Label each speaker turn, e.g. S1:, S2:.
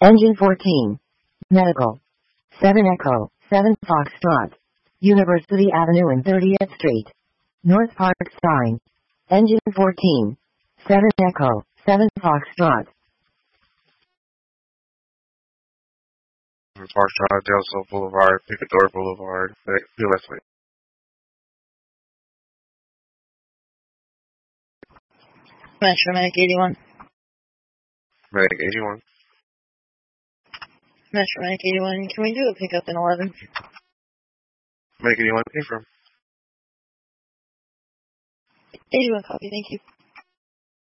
S1: Engine 14. Medical. 7 Echo, 7 Foxtrot. University Avenue and 30th Street. North Park Sign. Engine 14. 7 Echo, 7 Foxtrot.
S2: Park Drive, Del Sol Boulevard, Picador Boulevard, USA.
S3: Metro Medic 81.
S2: Medic 81.
S3: Metro Medic 81. Can we do a pickup in 11?
S2: Medic 81, came from.
S3: 81 copy, thank you.